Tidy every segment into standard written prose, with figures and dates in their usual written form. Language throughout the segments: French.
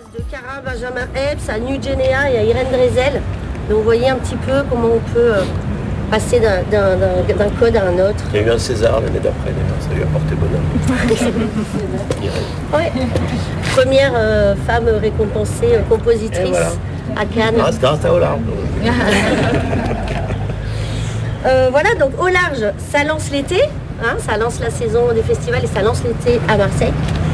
de Cara, Benjamin Epps, à New Genea et à Irène Drezel. Donc vous voyez un petit peu comment on peut passer d'un code à un autre. Il y a eu un César l'année d'après, d'ailleurs, ça lui a porté bonheur. Ouais. Première femme récompensée compositrice voilà. À Cannes. Ah, c'est au large. Voilà, donc au large, ça lance l'été, hein, ça lance la saison des festivals et ça lance l'été à Marseille.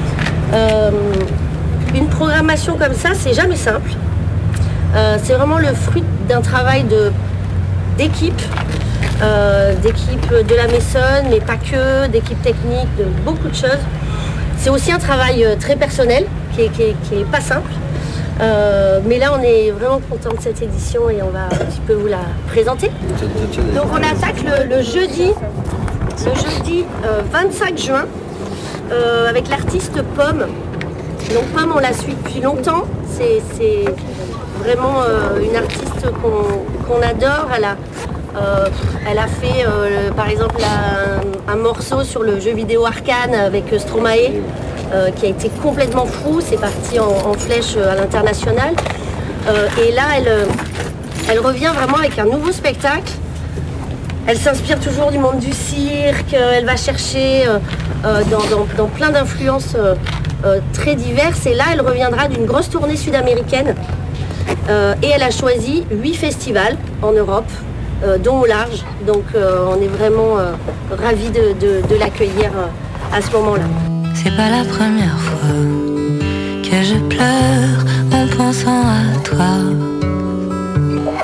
Une programmation comme ça, c'est jamais simple. C'est vraiment le fruit d'un travail d'équipe, d'équipe de la Maissonne, mais pas que, d'équipe technique, de beaucoup de choses. C'est aussi un travail très personnel, qui est pas simple. Mais là, on est vraiment content de cette édition et on va un petit peu vous la présenter. Donc on attaque le jeudi 25 juin avec l'artiste Pomme. Donc Pomme, on la suit depuis longtemps. C'est vraiment une artiste qu'on adore. Elle a fait par exemple un morceau sur le jeu vidéo Arcane avec Stromae qui a été complètement fou. C'est parti en flèche à l'international. Et là, elle revient vraiment avec un nouveau spectacle. Elle s'inspire toujours du monde du cirque. Elle va chercher dans plein d'influences très diverses. Et là, elle reviendra d'une grosse tournée sud-américaine. Et elle a choisi 8 festivals en Europe, dont au large. Donc on est vraiment ravis de l'accueillir à ce moment-là. C'est pas la première fois que je pleure en pensant à toi.